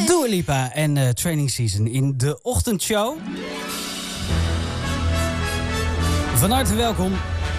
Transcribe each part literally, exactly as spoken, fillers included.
Dua Lipa en uh, Training Season in de ochtendshow. Van harte welkom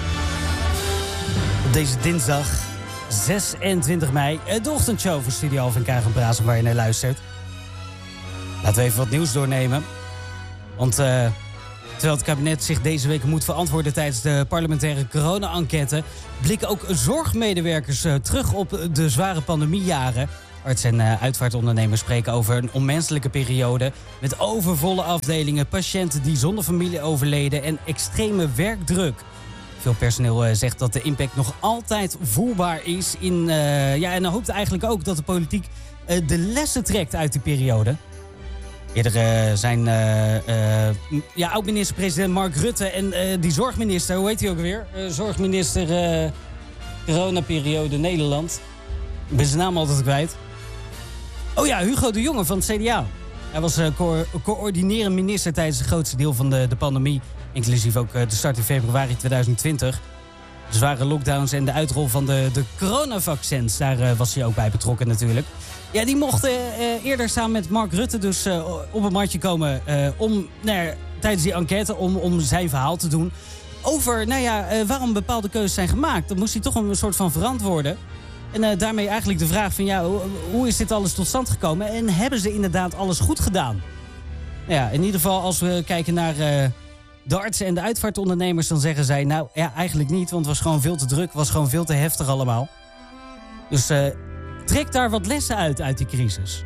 op deze dinsdag zesentwintig mei. De ochtendshow voor Studio Alphen Kaag en Brazen waar je naar luistert. Laten we even wat nieuws doornemen. Want uh, terwijl het kabinet zich deze week moet verantwoorden tijdens de parlementaire corona-enquête, blikken ook zorgmedewerkers uh, terug op de zware pandemiejaren. Arts- en uh, uitvaartondernemers spreken over een onmenselijke periode met overvolle afdelingen, patiënten die zonder familie overleden en extreme werkdruk. Veel personeel uh, zegt dat de impact nog altijd voelbaar is. In, uh, ja, en dan hoopt eigenlijk ook dat de politiek uh, de lessen trekt uit die periode. Eerder uh, zijn uh, uh, ja, oud-minister-president Mark Rutte en uh, die zorgminister, hoe heet hij ook weer? Uh, zorgminister uh, coronaperiode Nederland. Ik ben zijn naam altijd kwijt. Oh ja, Hugo de Jonge van het C D A. Hij was uh, co- coördinerend minister tijdens het grootste deel van de, de pandemie. Inclusief ook uh, de start in februari tweeduizend twintig. De zware lockdowns en de uitrol van de, de coronavaccins. Daar uh, was hij ook bij betrokken natuurlijk. Ja, die mochten uh, eerder samen met Mark Rutte dus uh, op een matje komen uh, om, nou ja, tijdens die enquête om, om zijn verhaal te doen. Over nou ja, uh, waarom bepaalde keuzes zijn gemaakt. Dan moest hij toch een soort van verantwoorden. En uh, daarmee eigenlijk de vraag van ja, hoe, hoe is dit alles tot stand gekomen? En hebben ze inderdaad alles goed gedaan? Nou ja, in ieder geval als we kijken naar uh, de artsen en de uitvaartondernemers, dan zeggen zij nou ja, eigenlijk niet, want het was gewoon veel te druk, was gewoon veel te heftig allemaal. Dus uh, trek daar wat lessen uit, uit die crisis.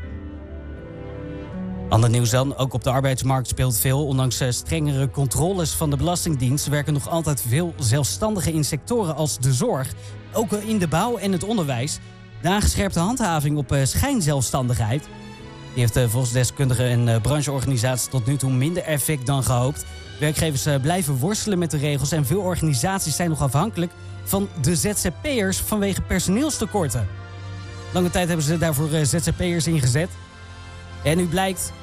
Ander nieuws dan, ook op de arbeidsmarkt speelt veel. Ondanks uh, strengere controles van de Belastingdienst werken nog altijd veel zelfstandigen in sectoren als de zorg. Ook in de bouw en het onderwijs. De aangescherpte handhaving op uh, schijnzelfstandigheid. Die heeft uh, volgens deskundigen en uh, brancheorganisaties tot nu toe minder effect dan gehoopt. Werkgevers uh, blijven worstelen met de regels en veel organisaties zijn nog afhankelijk van de Z Z P'ers vanwege personeelstekorten. Lange tijd hebben ze daarvoor uh, Z Z P'ers ingezet. En nu blijkt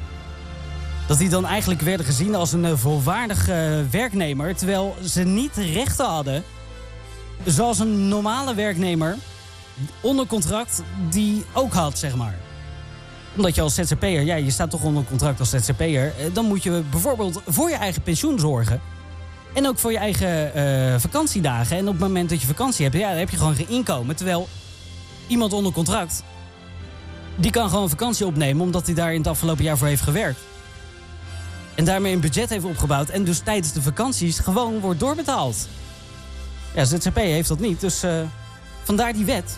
dat die dan eigenlijk werden gezien als een uh, volwaardig uh, werknemer, terwijl ze niet rechten hadden zoals een normale werknemer onder contract die ook had, zeg maar. Omdat je als Z Z P'er, ja, je staat toch onder contract als Z Z P'er, dan moet je bijvoorbeeld voor je eigen pensioen zorgen. En ook voor je eigen uh, vakantiedagen. En op het moment dat je vakantie hebt, ja, dan heb je gewoon geen inkomen. Terwijl iemand onder contract, die kan gewoon vakantie opnemen omdat hij daar in het afgelopen jaar voor heeft gewerkt. En daarmee een budget heeft opgebouwd en dus tijdens de vakanties gewoon wordt doorbetaald. Ja, Z Z P heeft dat niet, dus uh, vandaar die wet.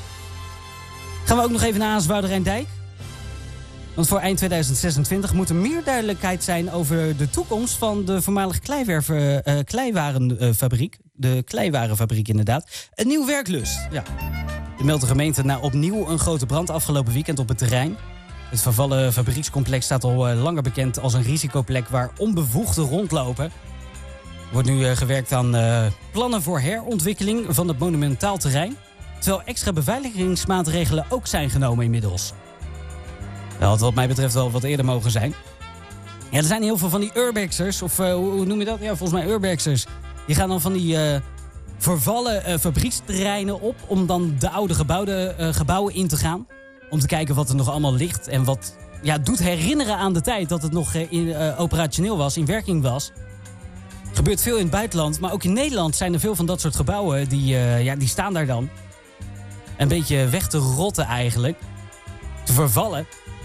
Gaan we ook nog even naar Haaswoude-Rijndijk. Want voor eind tweeduizend zesentwintig moet er meer duidelijkheid zijn over de toekomst van de voormalige kleiwerven, uh, kleiwarenfabriek. De kleiwarenfabriek inderdaad. Een nieuw werklust. Ja. De meldt de gemeente na opnieuw een grote brand afgelopen weekend op het terrein. Het vervallen fabriekscomplex staat al uh, langer bekend als een risicoplek waar onbevoegden rondlopen. Er wordt nu uh, gewerkt aan uh, plannen voor herontwikkeling van het monumentaal terrein. Terwijl extra beveiligingsmaatregelen ook zijn genomen inmiddels. Dat had wat mij betreft wel wat eerder mogen zijn. Ja, er zijn heel veel van die urbexers, of uh, hoe, hoe noem je dat? Ja, volgens mij urbexers. Die gaan dan van die uh, vervallen uh, fabrieksterreinen op om dan de oude gebouwde, uh, gebouwen in te gaan. Om te kijken wat er nog allemaal ligt en wat ja, doet herinneren aan de tijd dat het nog uh, in, uh, operationeel was, in werking was. Er gebeurt veel in het buitenland, maar ook in Nederland zijn er veel van dat soort gebouwen. Die, uh, ja, die staan daar dan. Een beetje weg te rotten eigenlijk. Te vervallen.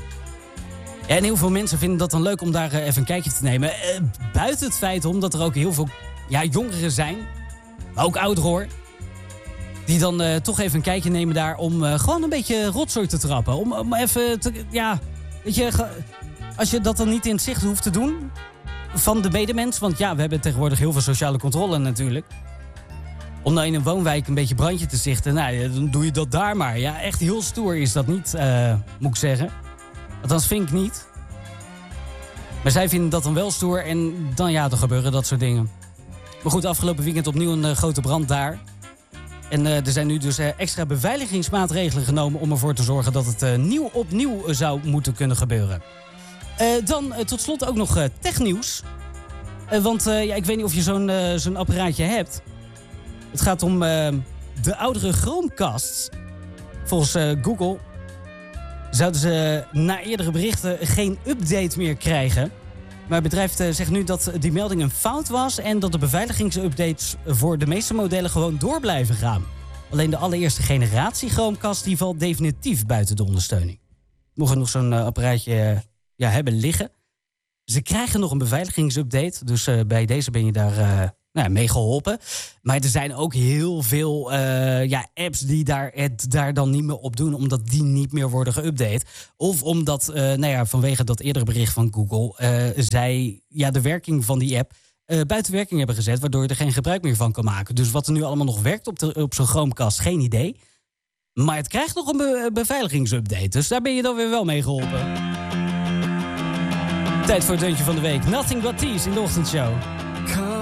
En heel veel mensen vinden dat dan leuk om daar uh, even een kijkje te nemen. Uh, buiten het feit om dat er ook heel veel ja, jongeren zijn. Maar ook ouderen hoor. Die dan uh, toch even een kijkje nemen daar om uh, gewoon een beetje rotzooi te trappen. Om, om even te, ja, weet je, als je dat dan niet in het zicht hoeft te doen van de medemens. Want ja, we hebben tegenwoordig heel veel sociale controle natuurlijk. Om nou in een woonwijk een beetje brandje te zichten, nou, dan doe je dat daar maar. Ja, echt heel stoer is dat niet, uh, moet ik zeggen. Althans vind ik niet. Maar zij vinden dat dan wel stoer en dan ja, er gebeuren dat soort dingen. Maar goed, afgelopen weekend opnieuw een uh, grote brand daar. En uh, er zijn nu dus uh, extra beveiligingsmaatregelen genomen om ervoor te zorgen dat het uh, nieuw opnieuw uh, zou moeten kunnen gebeuren. Uh, dan uh, tot slot ook nog uh, technieuws. Uh, want uh, ja, ik weet niet of je zo'n, uh, zo'n apparaatje hebt. Het gaat om uh, de oudere Chromecasts. Volgens uh, Google zouden ze na eerdere berichten geen update meer krijgen. Maar het bedrijf zegt nu dat die melding een fout was en dat de beveiligingsupdates voor de meeste modellen gewoon door blijven gaan. Alleen de allereerste generatie Chromecast die valt definitief buiten de ondersteuning. Mocht je nog zo'n uh, apparaatje uh, ja, hebben liggen. Ze krijgen nog een beveiligingsupdate, dus uh, bij deze ben je daar uh, nou, mee geholpen. Maar er zijn ook heel veel uh, ja, apps die daar, het daar dan niet meer op doen, omdat die niet meer worden geüpdate. Of omdat, uh, nou ja, vanwege dat eerdere bericht van Google, uh, zij ja, de werking van die app uh, buiten werking hebben gezet, waardoor je er geen gebruik meer van kan maken. Dus wat er nu allemaal nog werkt op, de, op zo'n Chromecast, geen idee. Maar het krijgt nog een be- beveiligingsupdate, dus daar ben je dan weer wel mee geholpen. Tijd voor het deuntje van de week. Nothing But Thieves in de ochtendshow.